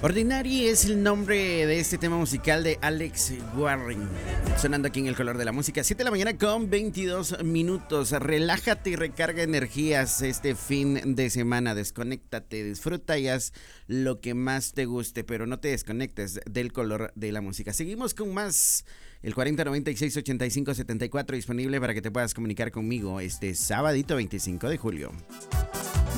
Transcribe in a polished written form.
Ordinary es el nombre de este tema musical de Alex Warren. Sonando aquí en El Color de la Música. 7 de la mañana con 22 minutos. Relájate y recarga energías este fin de semana. Desconéctate, disfruta y haz lo que más te guste, pero no te desconectes del Color de la Música. Seguimos con más. El 4096-8574 disponible para que te puedas comunicar conmigo este sabadito 25 de julio.